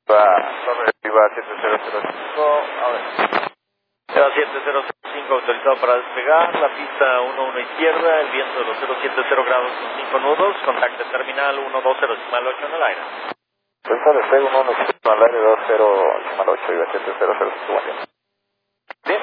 Torre Viva 7005, ahora. Viva 7005 autorizado para despegar, la pista 11 izquierda, el viento de los 070 grados con 5 nudos, contacto terminal 120.8 en el aire. Prensa despego 1 al aire 20.8, Viva 7005. Bien.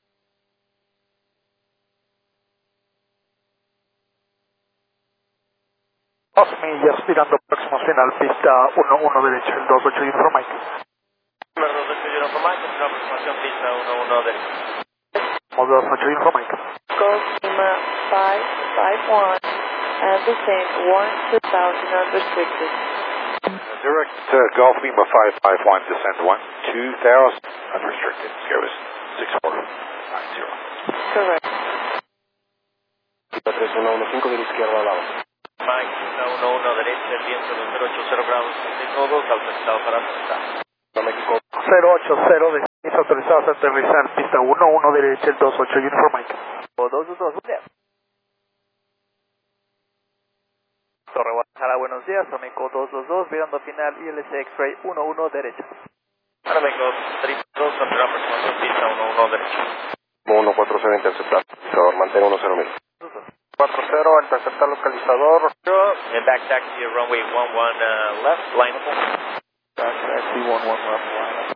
Millas tirando próximo final, pista 11 derecha, el 28 Uniform Mike. Número 28 Uniform Mike, continúa aproximación pista 11 derecha. 28 Uniform Mike. Lima 551 and descend 12000 unrestricted. Direct Golf Lima 551, descend 12000 unrestricted. Sierra 6490. Correct. 3115 de la izquierda al lado. Mike, pista 11 derecha, el viento de los 080 grados con 6 nudos, autorizado para aterrizar. México 080 de es autorizado a aterrizar, pista 11 derecha, el 28 Uniform Mike. 222, bien. Torre Guadalajara, buenos días, Omeco 222, virando final ILC X-Ray 11 derecha. Ahora vengo 32, continúa aproximación pista 11 derecha. 140 interceptar, por mantén 10.000. 40, interceptar localizador. Back taxi runway 11 left, line up. Back taxi 11 left, line up.